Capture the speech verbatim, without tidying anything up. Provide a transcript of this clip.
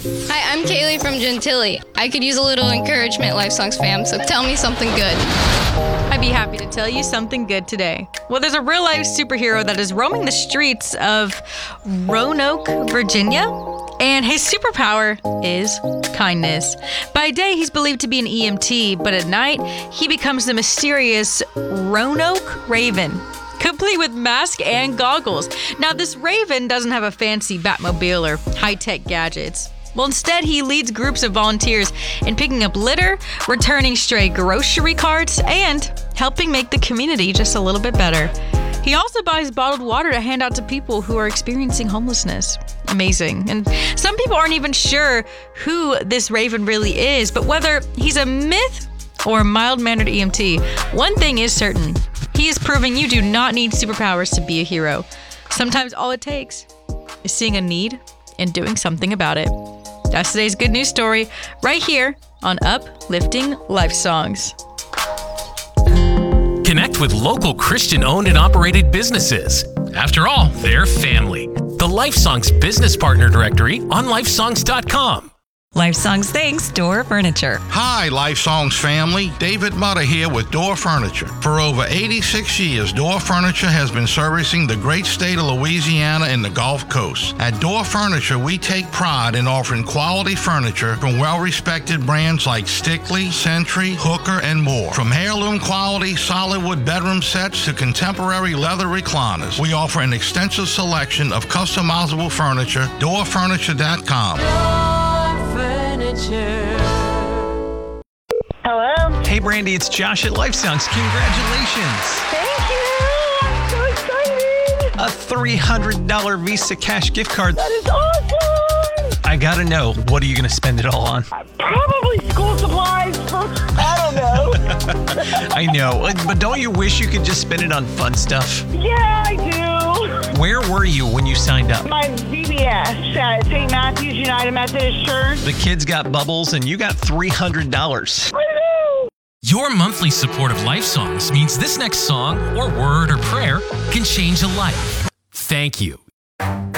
Hi, I'm Kaylee from Gentilly. I could use a little encouragement, Life Songs fam, so tell me something good. I'd be happy to tell you something good today. Well, there's a real-life superhero that is roaming the streets of Roanoke, Virginia, and his superpower is kindness. By day, he's believed to be an E M T, but at night, he becomes the mysterious Roanoke Raven, complete with mask and goggles. Now, this Raven doesn't have a fancy Batmobile or high-tech gadgets. Well, instead, he leads groups of volunteers in picking up litter, returning stray grocery carts, and helping make the community just a little bit better. He also buys bottled water to hand out to people who are experiencing homelessness. Amazing. And some people aren't even sure who this Raven really is, but whether he's a myth or a mild-mannered E M T, one thing is certain. He is proving you do not need superpowers to be a hero. Sometimes all it takes is seeing a need and doing something about it. That's today's good news story right here on Uplifting Life Songs. Connect with local Christian-owned and operated businesses. After all, they're family. The Life Songs Business Partner Directory on life songs dot com. Life Songs thanks Door Furniture. Hi, Life Songs family. David Mutter here with Door Furniture. For over eighty-six years, Door Furniture has been servicing the great state of Louisiana and the Gulf Coast. At Door Furniture, we take pride in offering quality furniture from well-respected brands like Stickley, Century, Hooker, and more. From heirloom quality solid wood bedroom sets to contemporary leather recliners, we offer an extensive selection of customizable furniture. door furniture dot com. Hello. Hey, Brandy, it's Josh at Life Songs. Congratulations. Thank you. I'm so excited. A three hundred dollars Visa cash gift card. That is awesome. I gotta know, what are you gonna spend it all on? Probably school supplies for, I don't know. I know, but don't you wish you could just spend it on fun stuff? Yeah, I do. Where were you when you signed up? My V B S at Saint Matthew's United Methodist Church. The kids got bubbles and you got three hundred dollars. Your monthly support of Life Songs means this next song or word or prayer can change a life. Thank you.